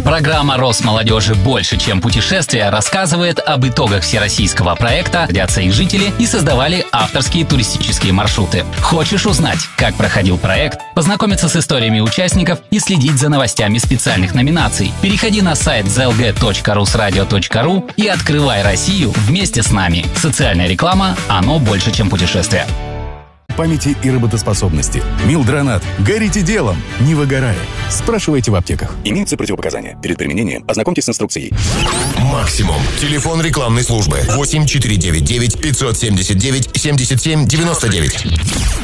Программа Росмолодежи «Больше, чем путешествия» рассказывает об итогах всероссийского проекта, гордятся их жители и создавали авторские туристические маршруты. Хочешь узнать, как проходил проект, познакомиться с историями участников и следить за новостями специальных номинаций? Переходи на сайт zlg.rusradio.ru и открывай Россию вместе с нами. Социальная реклама «Оно больше, чем путешествие». Памяти и работоспособности. Милдронат. Горите делом, не выгорая. Спрашивайте в аптеках. Имеются противопоказания. Перед применением ознакомьтесь с инструкцией. Максимум. Телефон рекламной службы 8499 579 77 99.